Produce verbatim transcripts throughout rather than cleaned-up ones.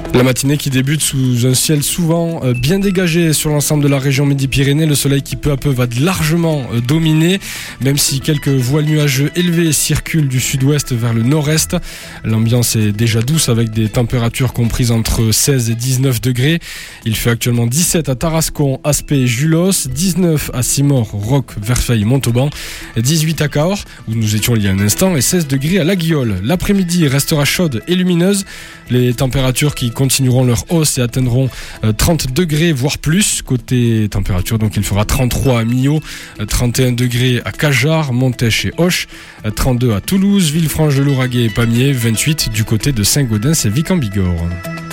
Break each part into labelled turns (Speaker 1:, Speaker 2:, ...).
Speaker 1: La matinée qui débute sous un ciel souvent bien dégagé sur l'ensemble de la région Midi-Pyrénées. Le soleil qui peu à peu va largement dominer, même si quelques voiles nuageux élevés circulent du sud-ouest vers le nord-est. L'ambiance est déjà douce avec des températures comprises entre seize et dix-neuf degrés. Il fait actuellement dix-sept à Tarascon, Aspet, Julos, dix-neuf à Simor, Roques, Verfeil, Montauban, dix-huit à Cahors, où nous étions il y a un instant, et seize degrés à La Guiole. L'après-midi restera chaude et lumineuse. Les températures qui continueront leur hausse et atteindront trente degrés, voire plus. Côté température, donc il fera trente-trois à Millau, trente et un degrés à Cajar, Montèche et Auch, trente-deux à Toulouse, Villefranche-de-Lauragais et Pamiers, vingt-huit du côté de Saint-Gaudens et Vic-en-Bigorre.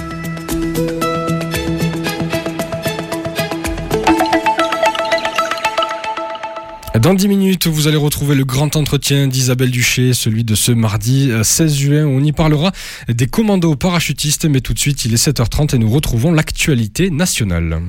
Speaker 1: Dans dix minutes, vous allez retrouver le grand entretien d'Isabelle Duché, celui de ce mardi seize juin. On y parlera des commandos parachutistes, mais tout de suite, il est sept heures trente et nous retrouvons l'actualité nationale.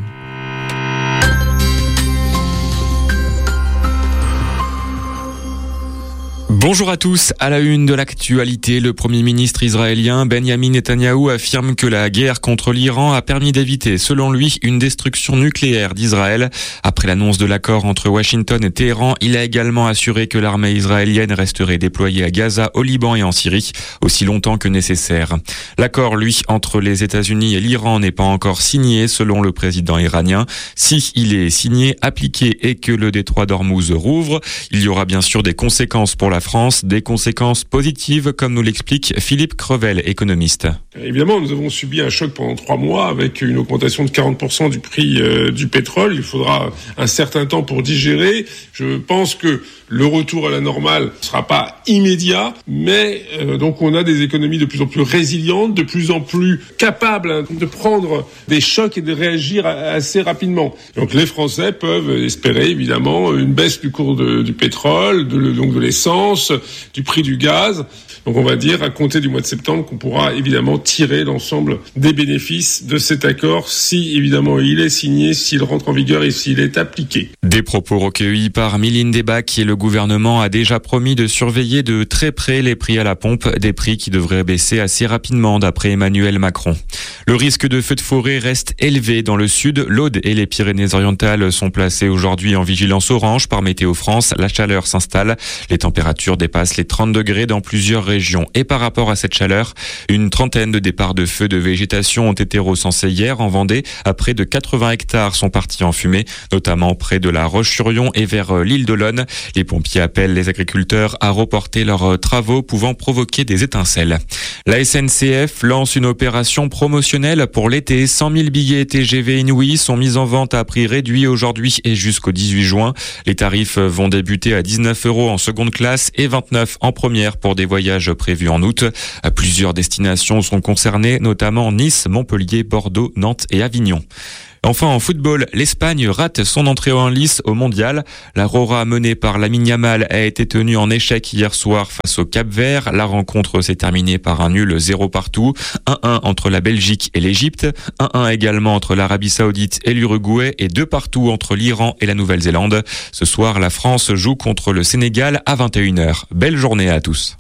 Speaker 2: Bonjour à tous. À la une de l'actualité, le Premier ministre israélien Benjamin Netanyahou affirme que la guerre contre l'Iran a permis d'éviter, selon lui, une destruction nucléaire d'Israël. Après l'annonce de l'accord entre Washington et Téhéran, il a également assuré que l'armée israélienne resterait déployée à Gaza, au Liban et en Syrie, aussi longtemps que nécessaire. L'accord, lui, entre les États-Unis et l'Iran n'est pas encore signé, selon le président iranien. Si il est signé, appliqué et que le détroit d'Ormuz rouvre, il y aura bien sûr des conséquences pour la France, des conséquences positives, comme nous l'explique Philippe Crevel, économiste.
Speaker 3: Évidemment, nous avons subi un choc pendant trois mois avec une augmentation de quarante pour cent du prix euh, du pétrole. Il faudra un certain temps pour digérer. Je pense que le retour à la normale ne sera pas immédiat, mais euh, donc on a des économies de plus en plus résilientes, de plus en plus capables hein, de prendre des chocs et de réagir assez rapidement. Donc les Français peuvent espérer évidemment une baisse du cours de, du pétrole, de, donc de l'essence, du prix du gaz. Donc on va dire à compter du mois de septembre qu'on pourra évidemment tirer l'ensemble des bénéfices de cet accord si évidemment il est signé, s'il rentre en vigueur et s'il est appliqué.
Speaker 2: Des propos recueillis par Mylène Debac et le gouvernement a déjà promis de surveiller de très près les prix à la pompe, des prix qui devraient baisser assez rapidement d'après Emmanuel Macron. Le risque de feux de forêt reste élevé dans le sud. L'Aude et les Pyrénées-Orientales sont placés aujourd'hui en vigilance orange par Météo France. La chaleur s'installe. Les températures dépassent les trente degrés dans plusieurs régions. Et par rapport à cette chaleur, une trentaine de départs de feux de végétation ont été recensés hier en Vendée. À près de quatre-vingts hectares sont partis en fumée, notamment près de la Roche-sur-Yon et vers l'île d'Olonne. Les pompiers appellent les agriculteurs à reporter leurs travaux pouvant provoquer des étincelles. La S N C F lance une opération promotionnelle pour l'été. cent mille billets T G V Inouï sont mis en vente à prix réduit aujourd'hui et jusqu'au dix-huit juin. Les tarifs vont débuter à dix-neuf euros en seconde classe et vingt-neuf en première pour des voyages prévus en août. Plusieurs destinations sont concernées, notamment Nice, Montpellier, Bordeaux, Nantes et Avignon. Enfin, en football, l'Espagne rate son entrée en lice au mondial. La Rora menée par Lamine Yamal a été tenue en échec hier soir face au Cap-Vert. La rencontre s'est terminée par un nul zéro partout. un un entre la Belgique et l'Égypte. un un également entre l'Arabie Saoudite et l'Uruguay et deux partout entre l'Iran et la Nouvelle-Zélande. Ce soir, la France joue contre le Sénégal à vingt et une heures. Belle journée à tous.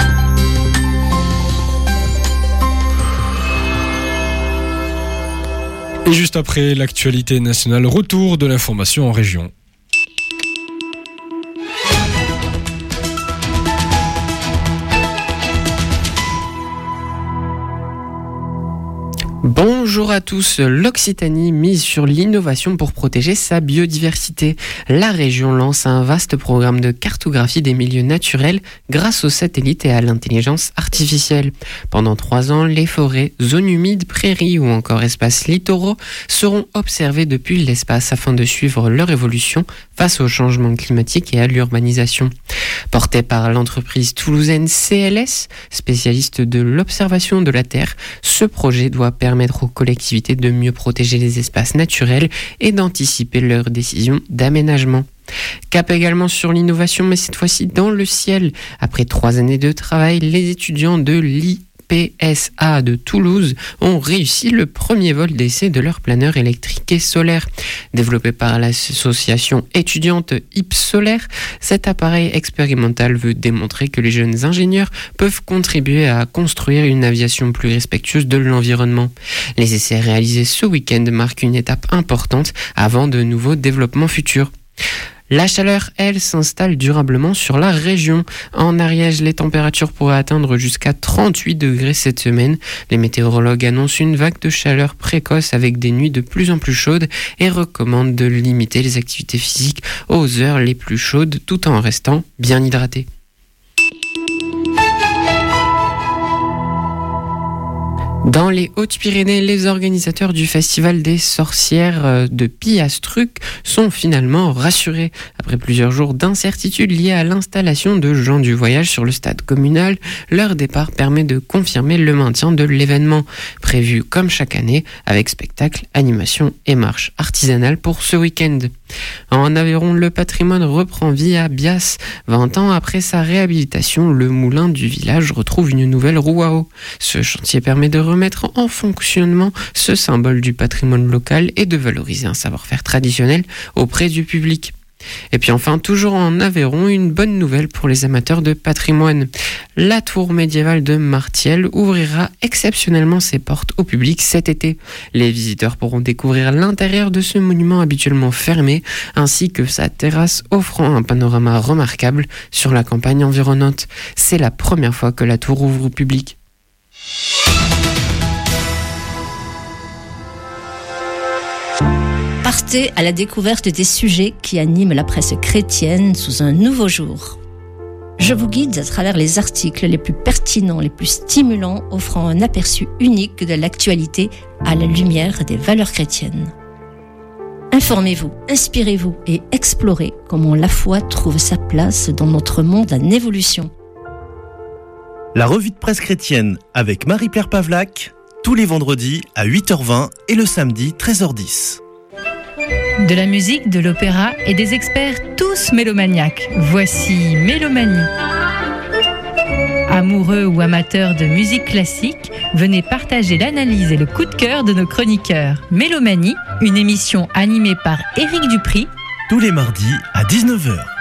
Speaker 1: Et juste après l'actualité nationale, retour de l'information en région.
Speaker 4: Bonjour à tous, l'Occitanie mise sur l'innovation pour protéger sa biodiversité. La région lance un vaste programme de cartographie des milieux naturels grâce aux satellites et à l'intelligence artificielle. Pendant trois ans, les forêts, zones humides, prairies ou encore espaces littoraux seront observés depuis l'espace afin de suivre leur évolution face au changement climatique et à l'urbanisation. Porté par l'entreprise toulousaine C L S, spécialiste de l'observation de la Terre, ce projet doit permettre aux collectivités de mieux protéger les espaces naturels et d'anticiper leurs décisions d'aménagement. Cap également sur l'innovation, mais cette fois-ci dans le ciel. Après trois années de travail, les étudiants de l'I P S A de Toulouse ont réussi le premier vol d'essai de leur planeur électrique et solaire. Développé par l'association étudiante I P Solaire, cet appareil expérimental veut démontrer que les jeunes ingénieurs peuvent contribuer à construire une aviation plus respectueuse de l'environnement. Les essais réalisés ce week-end marquent une étape importante avant de nouveaux développements futurs. La chaleur, elle, s'installe durablement sur la région. En Ariège, les températures pourraient atteindre jusqu'à trente-huit degrés cette semaine. Les météorologues annoncent une vague de chaleur précoce avec des nuits de plus en plus chaudes et recommandent de limiter les activités physiques aux heures les plus chaudes tout en restant bien hydratés. Dans les Hautes-Pyrénées, les organisateurs du Festival des sorcières de Piastruc sont finalement rassurés. Après plusieurs jours d'incertitude liées à l'installation de gens du voyage sur le stade communal, leur départ permet de confirmer le maintien de l'événement, prévu comme chaque année, avec spectacle, animation et marche artisanale pour ce week-end. En Aveyron, le patrimoine reprend vie à Bias. vingt ans après sa réhabilitation, le moulin du village retrouve une nouvelle roue à eau. Ce chantier permet de remettre en fonctionnement ce symbole du patrimoine local et de valoriser un savoir-faire traditionnel auprès du public. Et puis enfin, toujours en Aveyron, une bonne nouvelle pour les amateurs de patrimoine. La tour médiévale de Martiel ouvrira exceptionnellement ses portes au public cet été. Les visiteurs pourront découvrir l'intérieur de ce monument habituellement fermé, ainsi que sa terrasse offrant un panorama remarquable sur la campagne environnante. C'est la première fois que la tour ouvre au public.
Speaker 5: Partez à la découverte des sujets qui animent la presse chrétienne sous un nouveau jour. Je vous guide à travers les articles les plus pertinents, les plus stimulants, offrant un aperçu unique de l'actualité à la lumière des valeurs chrétiennes. Informez-vous, inspirez-vous et explorez comment la foi trouve sa place dans notre monde en évolution.
Speaker 6: La revue de presse chrétienne avec Marie-Pierre Pavlac, tous les vendredis à huit heures vingt et le samedi treize heures dix.
Speaker 7: De la musique, de l'opéra et des experts tous mélomaniaques. Voici Mélomanie. Amoureux ou amateurs de musique classique, venez partager l'analyse et le coup de cœur de nos chroniqueurs. Mélomanie, une émission animée par Éric Dupry.
Speaker 6: Tous les mardis à dix-neuf heures.